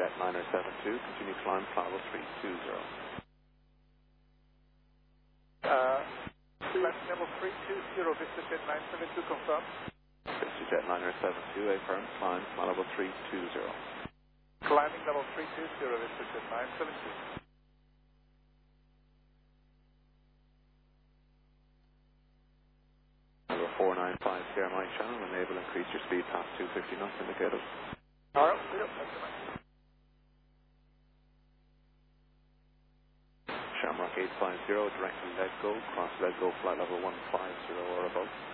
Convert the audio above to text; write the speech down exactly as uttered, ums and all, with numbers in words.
Jet Niner seven two, continue climb, flight level three two zero. Uh, flight level three two zero, VistaJet nine seven two, confirm. VistaJet Niner seven two, affirm, climb, flight level three two zero. Climbing level three two zero, VistaJet nine seven two. Number four nine five, clear my channel, enable increase your speed past two fifty knots indicated. Alright, clear, thank you. Shamrock eight five zero, directly let go, cross let go, flight level one five zero or above.